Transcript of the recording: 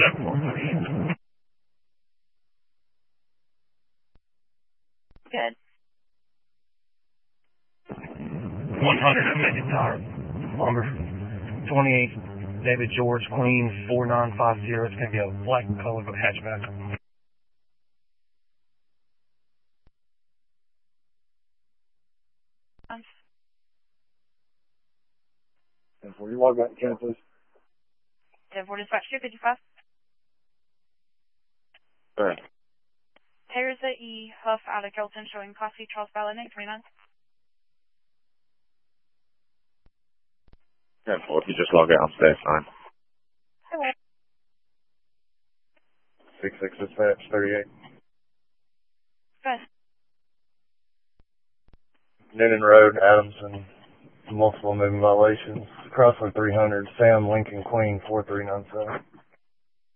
Good. 150 tire. Lumber. 28 David George Queen 4950. It's going to be a black color hatchback. And for you log back to Ken, please. 10-4 dispatch 255. Alright. Here's the E Huff out of Kelton showing Class C Charles Ballard 29. 10-4, if you just log out on stage 9. Hello. 66 dispatch 38. Good. Noonan Road, Adamson, multiple moving violations. Crossway 300, Sam Lincoln Queen 4397.